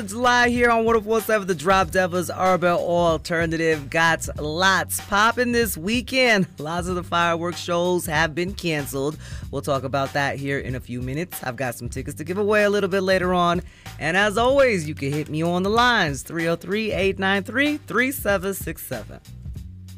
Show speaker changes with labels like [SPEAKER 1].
[SPEAKER 1] of July here on 104.7 The Drop Devils Urban Alternative. Got lots popping this weekend. Lots of the fireworks shows have been canceled. We'll talk about that here in a few minutes. I've got some tickets to give away a little bit later on. And as always, you can hit me on the lines, 303-893-3767.